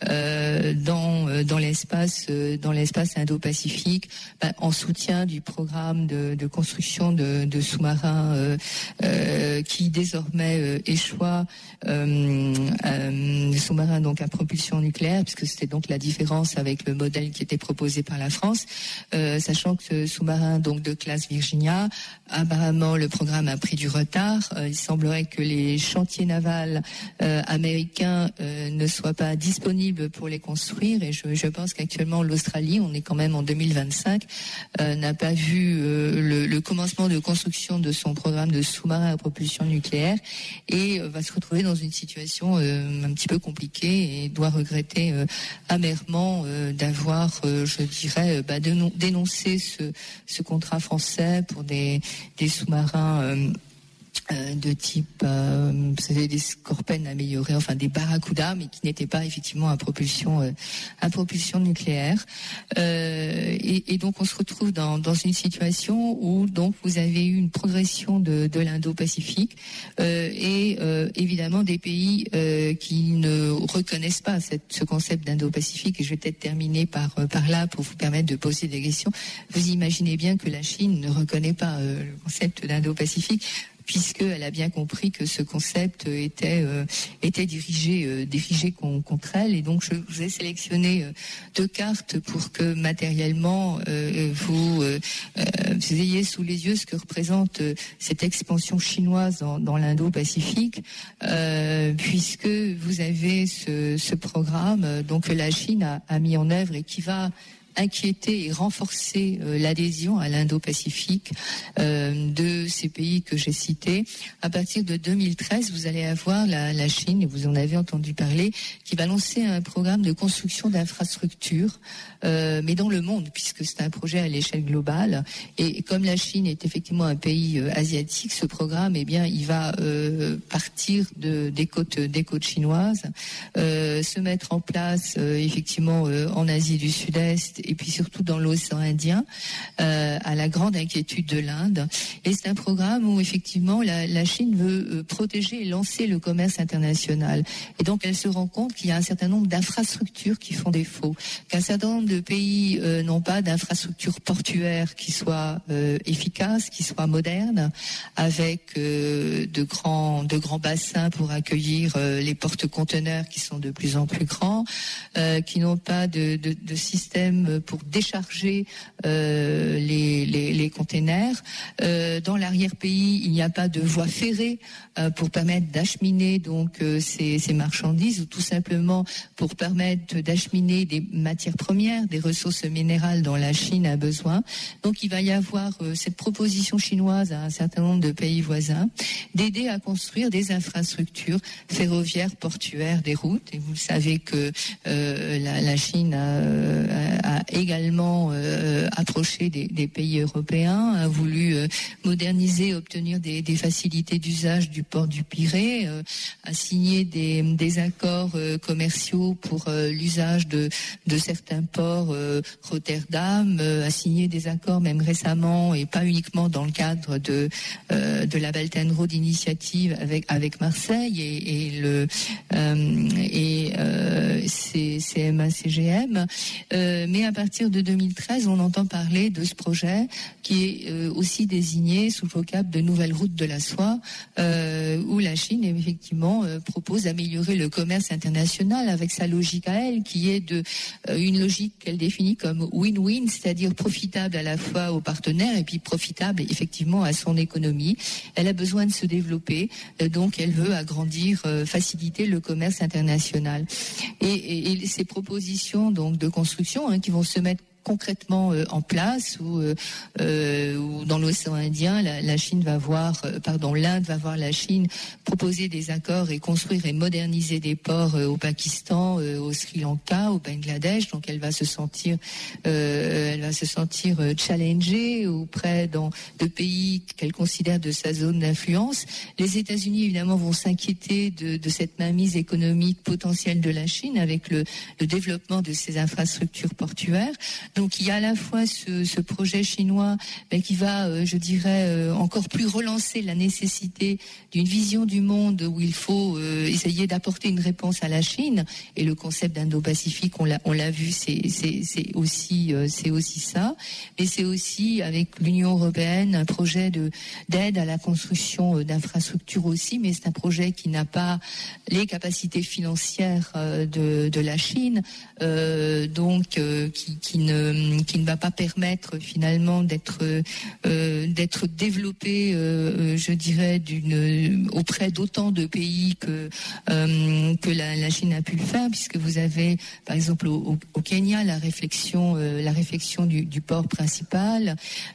euh, dans euh, dans l'espace euh, dans l'espace Indo-Pacifique ben, en soutien du programme de, de construction de, de sous-marins euh, euh, qui désormais euh, échoit euh, euh, sous-marins donc à propulsion nucléaire, puisque c'était donc la différence avec le modèle qui était proposé par la France, euh, sachant que ce sous-marin donc de classe Virginia, apparemment le programme a pris du retard. Euh, il semblerait que les chantiers navals euh, américains euh, ne soient pas disponibles pour les construire, et je, je pense qu'actuellement l'Australie, on est quand même en deux mille vingt-cinq, euh, n'a pas vu euh, le, le commencement de construction de son programme de sous-marin à propulsion nucléaire, et euh, va se retrouver dans une situation euh, un petit peu compliquée et doit regretter euh, amèrement euh, d'avoir, euh, je dirais, euh, bah, dénon- dénoncé ce, ce contrat français pour des, des sous-marins euh, Euh, de type, euh, c'était des Scorpènes améliorés, enfin des Barracuda, mais qui n'étaient pas effectivement à propulsion, euh, à propulsion nucléaire. Euh, et, et donc on se retrouve dans, dans une situation où donc vous avez eu une progression de, de l'Indo-Pacifique euh, et euh, évidemment des pays euh, qui ne reconnaissent pas cette, ce concept d'Indo-Pacifique. Et je vais peut-être terminer par par là pour vous permettre de poser des questions. Vous imaginez bien que la Chine ne reconnaît pas euh, le concept d'Indo-Pacifique, puisqu'elle a bien compris que ce concept était euh, était dirigé euh, dirigé con, contre elle. Et donc je vous ai sélectionné euh, deux cartes pour que matériellement euh, vous, euh, vous ayez sous les yeux ce que représente euh, cette expansion chinoise dans, dans l'Indo-Pacifique, euh, puisque vous avez ce, ce programme euh, donc que la Chine a, a mis en œuvre et qui va inquiéter et renforcer euh, l'adhésion à l'Indo-Pacifique euh, de ces pays que j'ai cités. À partir de deux mille treize, vous allez avoir la, la Chine, et vous en avez entendu parler, qui va lancer un programme de construction d'infrastructures, euh, mais dans le monde, puisque c'est un projet à l'échelle globale. Et, et comme la Chine est effectivement un pays euh, asiatique, ce programme, eh bien, il va euh, partir de, des côtes, des côtes chinoises, euh, se mettre en place euh, effectivement euh, en Asie du Sud-Est, et puis surtout dans l'océan Indien, euh, à la grande inquiétude de l'Inde. Et c'est un programme où effectivement la, la Chine veut euh, protéger et lancer le commerce international. Et donc elle se rend compte qu'il y a un certain nombre d'infrastructures qui font défaut, qu'un certain nombre de pays euh, n'ont pas d'infrastructures portuaires qui soient euh, efficaces, qui soient modernes, avec euh, de grands de grands bassins pour accueillir euh, les porte-conteneurs qui sont de plus en plus grands, euh, qui n'ont pas de, de, de système pour décharger euh, les, les, les containers. Euh, dans l'arrière-pays, il n'y a pas de voie ferrée euh, pour permettre d'acheminer donc euh, ces, ces marchandises, ou tout simplement pour permettre d'acheminer des matières premières, des ressources minérales dont la Chine a besoin. Donc il va y avoir euh, cette proposition chinoise à un certain nombre de pays voisins d'aider à construire des infrastructures ferroviaires, portuaires, des routes. Et vous savez que euh, la, la Chine a, a également euh, approché des, des pays européens, a voulu euh, moderniser, obtenir des, des facilités d'usage du port du Pirée, euh, a signé des, des accords euh, commerciaux pour euh, l'usage de, de certains ports, euh, Rotterdam, euh, a signé des accords même récemment, et pas uniquement dans le cadre de, euh, de la Belt and Road Initiative avec, avec Marseille et, et le euh, et euh, C M A C G M. Euh, mais à partir de deux mille treize, on entend parler de ce projet qui est euh, aussi désigné sous le vocable de nouvelles routes de la soie, euh, où la Chine effectivement euh, propose d'améliorer le commerce international avec sa logique à elle, qui est de euh, une logique qu'elle définit comme win-win, c'est-à-dire profitable à la fois aux partenaires et puis profitable effectivement à son économie. Elle a besoin de se développer, euh, donc elle veut agrandir, euh, faciliter le commerce international. Et, et, et ces propositions donc de construction hein, qui vont se mettre concrètement euh, en place, où, euh, où dans l'océan Indien, la, la Chine va voir, euh, pardon, l'Inde va voir la Chine proposer des accords et construire et moderniser des ports euh, au Pakistan, euh, au Sri Lanka, au Bangladesh. Donc elle va se sentir, euh, elle va se sentir euh, challengée auprès dans, de pays qu'elle considère de sa zone d'influence. Les États-Unis évidemment vont s'inquiéter de, de cette mainmise économique potentielle de la Chine avec le, le développement de ses infrastructures portuaires. Donc il y a à la fois ce, ce projet chinois ben, qui va, euh, je dirais, euh, encore plus relancer la nécessité d'une vision du monde où il faut euh, essayer d'apporter une réponse à la Chine. Et le concept d'Indo-Pacifique, on l'a, on l'a vu, c'est, c'est, c'est aussi, euh, c'est aussi ça. Mais c'est aussi avec l'Union européenne un projet de d'aide à la construction euh, d'infrastructures aussi. Mais c'est un projet qui n'a pas les capacités financières euh, de, de la Chine, euh, donc euh, qui, qui ne qui ne va pas permettre finalement d'être euh, d'être développé, euh, je dirais, d'une auprès d'autant de pays que euh, que la, la Chine a pu le faire, puisque vous avez par exemple au, au Kenya la réflexion euh, la réflexion du, du port principal,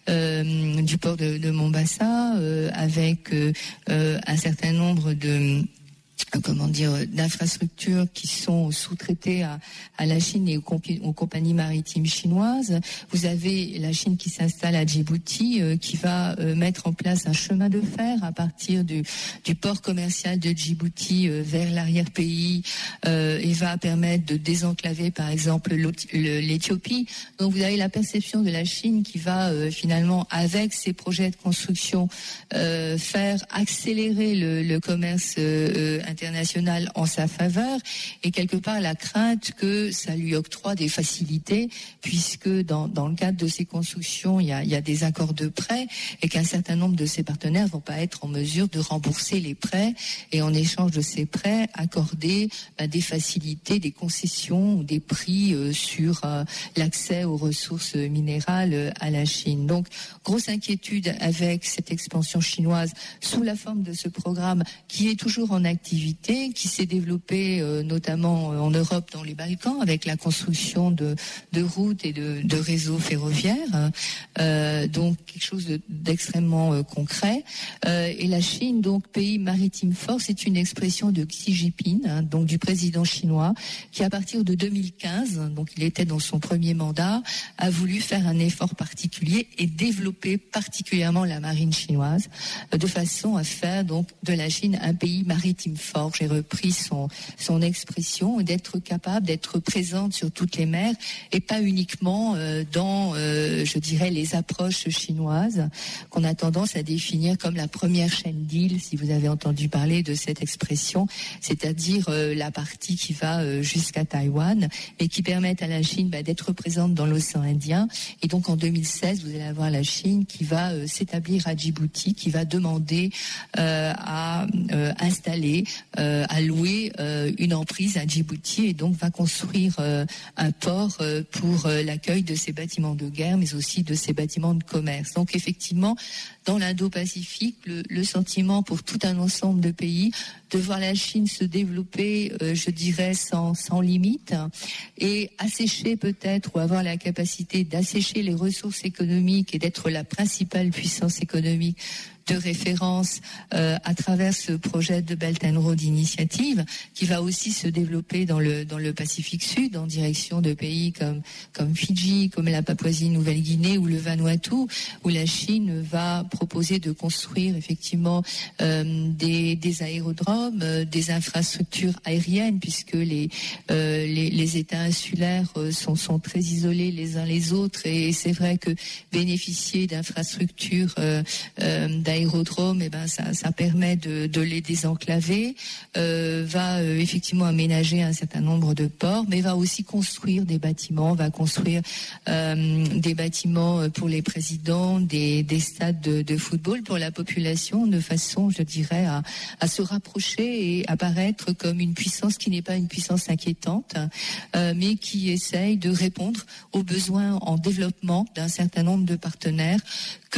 euh, du port de, de Mombasa, euh, avec euh, euh, un certain nombre de comment dire, d'infrastructures qui sont sous-traitées à, à la Chine et aux, compi- aux compagnies maritimes chinoises. Vous avez la Chine qui s'installe à Djibouti, euh, qui va euh, mettre en place un chemin de fer à partir du, du port commercial de Djibouti euh, vers l'arrière-pays euh, et va permettre de désenclaver, par exemple, l'Éthiopie. Donc vous avez la perception de la Chine qui va euh, finalement, avec ses projets de construction, euh, faire accélérer le, le commerce euh, international en sa faveur, et quelque part la crainte que ça lui octroie des facilités, puisque dans, dans le cadre de ces constructions, il y a, il y a des accords de prêt et qu'un certain nombre de ses partenaires vont pas être en mesure de rembourser les prêts, et en échange de ces prêts, accorder bah, des facilités, des concessions ou des prix euh, sur euh, l'accès aux ressources minérales euh, à la Chine. Donc, grosse inquiétude avec cette expansion chinoise sous la forme de ce programme qui est toujours en activité, qui s'est développé euh, notamment euh, en Europe, dans les Balkans, avec la construction de, de routes et de, de réseaux ferroviaires. Euh, donc quelque chose de, d'extrêmement euh, concret. Euh, et la Chine, donc pays maritime fort, c'est une expression de Xi Jinping, hein, donc du président chinois, qui à partir de deux mille quinze, donc il était dans son premier mandat, a voulu faire un effort particulier et développer particulièrement la marine chinoise, euh, de façon à faire donc de la Chine un pays maritime fort. J'ai repris son son expression, d'être capable d'être présente sur toutes les mers et pas uniquement euh, dans, euh, je dirais, les approches chinoises qu'on a tendance à définir comme la première chaîne d'îles, si vous avez entendu parler de cette expression, c'est-à-dire euh, la partie qui va euh, jusqu'à Taïwan et qui permettent à la Chine bah, d'être présente dans l'océan Indien. Et donc en deux mille seize, vous allez avoir la Chine qui va euh, s'établir à Djibouti, qui va demander euh, à euh, installer, euh, à louer euh, une emprise à Djibouti, et donc va construire euh, un port euh, pour euh, l'accueil de ces bâtiments de guerre, mais aussi de ces bâtiments de commerce. Donc effectivement, dans l'Indo-Pacifique, le, le sentiment pour tout un ensemble de pays de voir la Chine se développer, euh, je dirais, sans, sans limite, et assécher peut-être, ou avoir la capacité d'assécher les ressources économiques et d'être la principale puissance économique de référence euh, à travers ce projet de Belt and Road Initiative, qui va aussi se développer dans le dans le Pacifique Sud, en direction de pays comme comme Fidji, comme la Papouasie-Nouvelle-Guinée ou le Vanuatu, où la Chine va proposer de construire effectivement euh, des des aérodromes, euh, des infrastructures aériennes, puisque les euh, les, les États insulaires euh, sont sont très isolés les uns les autres, et, et c'est vrai que bénéficier d'infrastructures euh, euh, aérodrome, eh ben ça, ça permet de, de les désenclaver, euh, va euh, effectivement aménager un certain nombre de ports, mais va aussi construire des bâtiments, va construire euh, des bâtiments pour les présidents, des, des stades de, de football pour la population, de façon, je dirais, à, à se rapprocher et apparaître comme une puissance qui n'est pas une puissance inquiétante, euh, mais qui essaye de répondre aux besoins en développement d'un certain nombre de partenaires que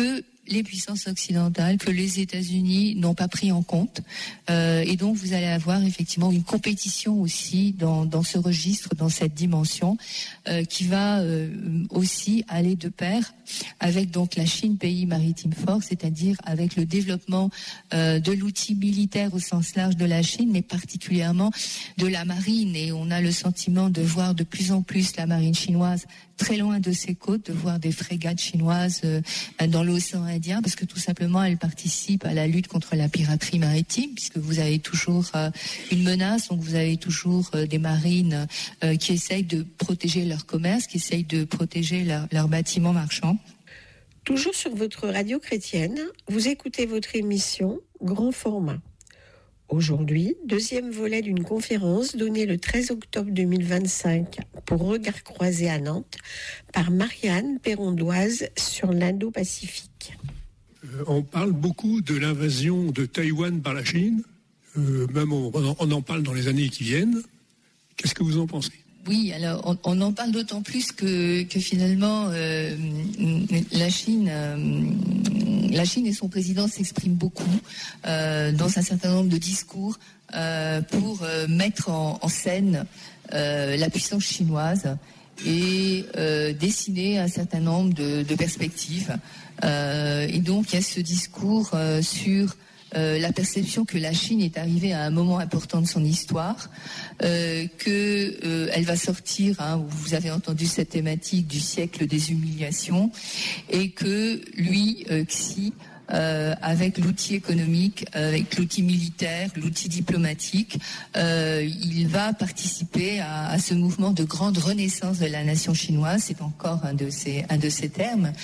les puissances occidentales, que les États-Unis n'ont pas pris en compte. Euh, et donc, vous allez avoir effectivement une compétition aussi dans, dans ce registre, dans cette dimension, euh, qui va euh, aussi aller de pair avec donc la Chine, pays maritime fort, c'est-à-dire avec le développement euh, de l'outil militaire au sens large de la Chine, mais particulièrement de la marine. Et on a le sentiment de voir de plus en plus la marine chinoise très loin de ses côtes, de voir des frégates chinoises euh, dans l'océan Indien, parce que tout simplement elles participent à la lutte contre la piraterie maritime, puisque vous avez toujours euh, une menace, donc vous avez toujours euh, des marines euh, qui essayent de protéger leur commerce, qui essayent de protéger leurs leur bâtiments marchands. Toujours sur votre radio chrétienne, vous écoutez votre émission Grand Format. Aujourd'hui, deuxième volet d'une conférence donnée le treize octobre deux mille vingt-cinq pour Regard Croisé à Nantes par Marianne Perrondoise sur l'Indo-Pacifique. Euh, on parle beaucoup de l'invasion de Taïwan par la Chine, euh, même on, on en parle dans les années qui viennent. Qu'est-ce que vous en pensez ? Oui, alors on, on en parle d'autant plus que, que finalement euh, la Chine, euh, la Chine et son président s'expriment beaucoup euh, dans un certain nombre de discours euh, pour euh, mettre en, en scène euh, la puissance chinoise et euh, dessiner un certain nombre de, de perspectives. Euh, et donc il y a ce discours euh, sur Euh, la perception que la Chine est arrivée à un moment important de son histoire, euh, que euh, elle va sortir, hein, vous avez entendu cette thématique du siècle des humiliations, et que lui, euh, Xi, Euh, avec l'outil économique, avec l'outil militaire, l'outil diplomatique, euh, il va participer à, à ce mouvement de grande renaissance de la nation chinoise. C'est encore un de ces, un de ces termes.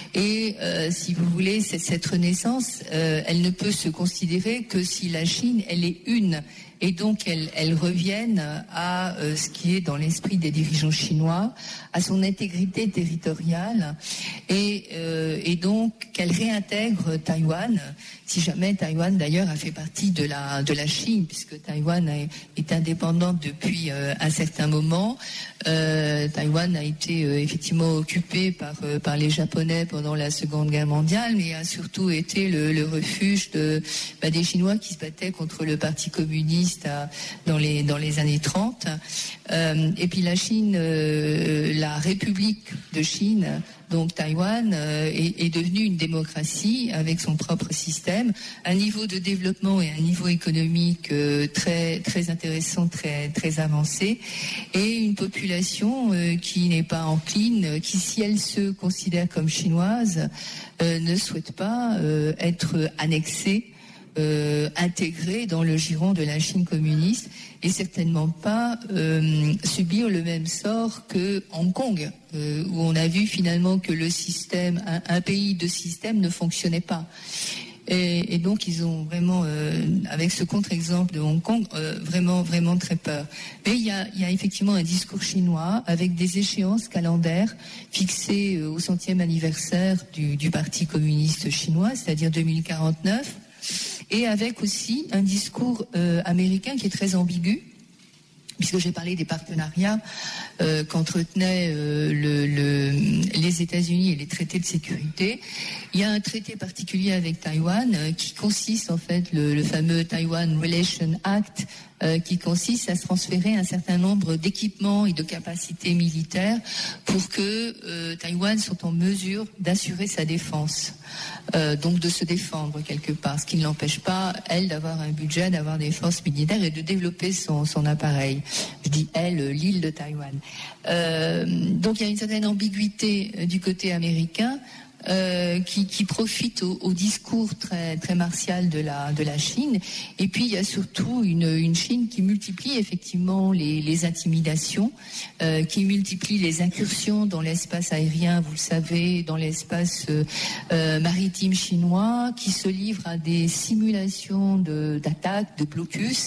Et euh, si vous voulez, cette, cette renaissance, euh, elle ne peut se considérer que si la Chine, elle est une. Et donc, elle, elle revienne à euh, ce qui est dans l'esprit des dirigeants chinois, à son intégrité territoriale, et, euh, et donc qu'elle réintègre Taïwan, si jamais Taïwan d'ailleurs a fait partie de la, de la Chine, puisque Taïwan est, est indépendante depuis euh, un certain moment. Euh, Taïwan a été euh, effectivement occupé par, euh, par les Japonais pendant la Seconde Guerre mondiale, mais a surtout été le, le refuge de, bah, des Chinois qui se battaient contre le Parti communiste à, dans, les, dans les années trente. Euh, et puis la Chine, euh, la République de Chine, donc Taïwan, euh, est, est devenue une démocratie avec son propre système, un niveau de développement et un niveau économique euh, très très intéressant, très très avancé, et une population euh, qui n'est pas encline, qui, si elle se considère comme chinoise, euh, ne souhaite pas euh, être annexée, Euh, intégré dans le giron de la Chine communiste, et certainement pas euh, subir le même sort que Hong Kong, euh, où on a vu finalement que le système, un, un pays de système ne fonctionnait pas. Et, et donc ils ont vraiment, euh, avec ce contre-exemple de Hong Kong, euh, vraiment, vraiment très peur. Mais il y a, il y a effectivement un discours chinois avec des échéances calendaires fixées euh, au centième anniversaire du, du Parti communiste chinois, c'est-à-dire deux mille quarante-neuf. Et avec aussi un discours euh, américain qui est très ambigu, puisque j'ai parlé des partenariats euh, qu'entretenaient euh, le, le, les États-Unis et les traités de sécurité. Il y a un traité particulier avec Taïwan euh, qui consiste en fait, le, le fameux Taiwan Relation Act, euh, qui consiste à se transférer un certain nombre d'équipements et de capacités militaires pour que euh, Taïwan soit en mesure d'assurer sa défense. Euh, donc de se défendre quelque part, ce qui ne l'empêche pas, elle, d'avoir un budget, d'avoir des forces militaires et de développer son, son appareil. Je dis elle, l'île de Taïwan. Euh, donc il y a une certaine ambiguïté euh, du côté américain euh, qui, qui profite au, au discours très, très martial de la, de la Chine. Et puis il y a surtout une, une Chine qui multiplie effectivement les, les intimidations, euh, qui multiplie les incursions dans l'espace aérien, vous le savez, dans l'espace euh, euh, maritime chinois, qui se livre à des simulations de, d'attaques, de blocus,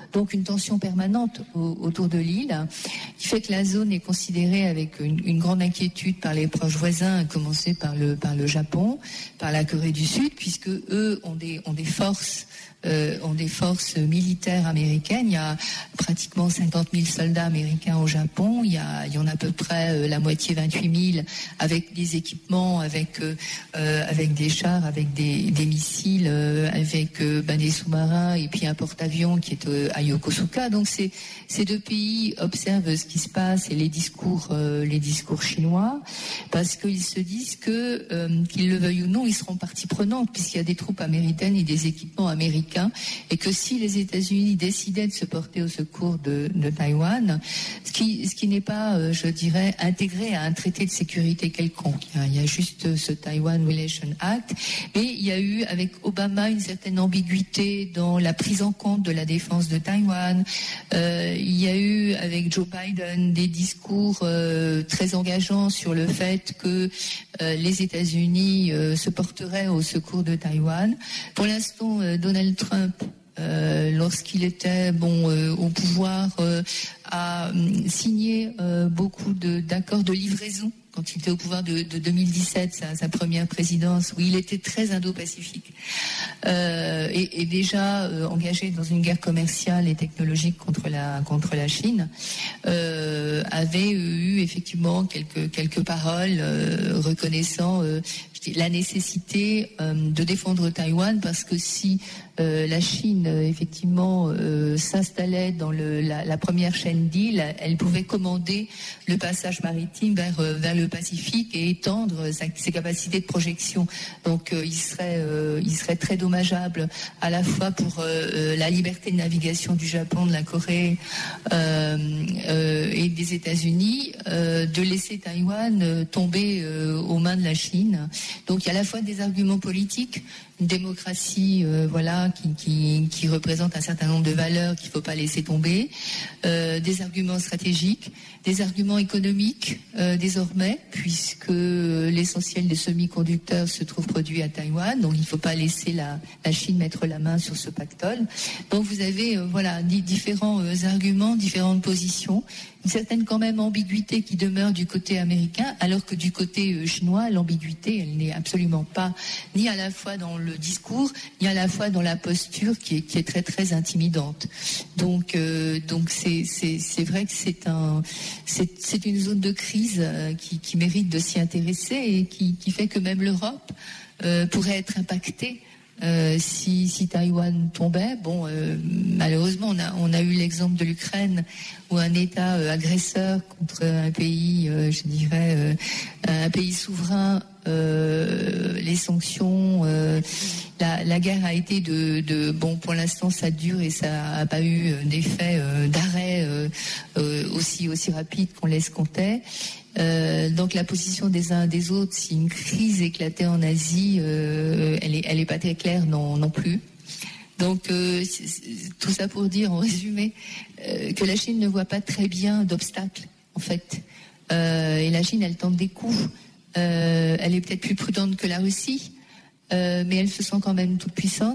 Donc une tension permanente au, autour de l'île, qui fait que la zone est considérée avec une, une grande inquiétude par les proches voisins, à commencer par le, par le Japon, par la Corée du Sud, puisque eux ont des, ont des forces Euh, ont des forces militaires américaines. Il y a pratiquement cinquante mille soldats américains au Japon. Il y, a, il y en a à peu près euh, la moitié, vingt-huit mille, avec des équipements, avec, euh, avec des chars, avec des, des missiles, euh, avec euh, ben, des sous-marins et puis un porte-avions qui est euh, à Yokosuka. Donc c'est, ces deux pays observent ce qui se passe et les discours, euh, les discours chinois, parce qu'ils se disent que, euh, qu'ils le veuillent ou non, ils seront partie prenante, puisqu'il y a des troupes américaines et des équipements américains, et que si les États-Unis décidaient de se porter au secours de, de Taïwan, ce qui, ce qui n'est pas, euh, je dirais, intégré à un traité de sécurité quelconque. Il y a, il y a juste ce Taiwan Relation Act, mais il y a eu avec Obama une certaine ambiguïté dans la prise en compte de la défense de Taïwan. Euh, il y a eu avec Joe Biden des discours euh, très engageants sur le fait que euh, les États-Unis euh, se porteraient au secours de Taïwan. Pour l'instant, euh, Donald Trump, euh, lorsqu'il était bon euh, au pouvoir, euh, a euh, signé euh, beaucoup de, d'accords de livraison. Quand il était au pouvoir de, de deux mille dix-sept, sa, sa première présidence, où il était très indo-pacifique, euh, et, et déjà euh, engagé dans une guerre commerciale et technologique contre la contre la Chine, euh, avait eu effectivement quelques quelques paroles euh, reconnaissant euh, la nécessité euh, de défendre Taïwan, parce que si euh, la Chine euh, effectivement euh, s'installait dans le, la, la première chaîne d'îles, elle pouvait commander le passage maritime vers euh, vers le Pacifique et étendre sa, ses capacités de projection. Donc euh, il serait euh, il serait très dommageable à la fois pour euh, la liberté de navigation du Japon, de la Corée euh, euh, et des États-Unis euh, de laisser Taïwan euh, tomber euh, aux mains de la Chine. Donc il y a à la fois des arguments politiques, une démocratie euh, voilà qui, qui, qui représente un certain nombre de valeurs qu'il ne faut pas laisser tomber, euh, des arguments stratégiques, des arguments économiques euh, désormais, puisque l'essentiel des semi-conducteurs se trouve produit à Taïwan, donc il ne faut pas laisser la, la Chine mettre la main sur ce pactole. Donc vous avez euh, voilà di- différents euh, arguments, différentes positions, une certaine quand même ambiguïté qui demeure du côté américain, alors que du côté euh, chinois, l'ambiguïté, elle n'est absolument pas ni à la fois dans le discours, ni à la fois dans la posture qui est, qui est très très intimidante. Donc euh, donc c'est c'est c'est vrai que c'est un c'est c'est une zone de crise euh, qui qui mérite de s'y intéresser et qui qui fait que même l'Europe euh, pourrait être impactée. Euh, si, si Taïwan tombait, bon, euh, malheureusement, on a, on a eu l'exemple de l'Ukraine, où un État euh, agresseur contre un pays, euh, je dirais, euh, un pays souverain, euh, les sanctions, euh, la, la guerre a été de, de, bon, pour l'instant, ça dure et ça n'a pas eu d'effet euh, d'arrêt euh, euh, aussi aussi rapide qu'on l'escomptait. Euh, donc la position des uns et des autres, si une crise éclatait en Asie, euh, elle est, elle est pas très claire non, non plus. Donc euh, c'est, c'est, tout ça pour dire en résumé euh, que la Chine ne voit pas très bien d'obstacles en fait. Euh, et la Chine, elle tente des coups. Euh, elle est peut-être plus prudente que la Russie, euh, mais elle se sent quand même toute puissante.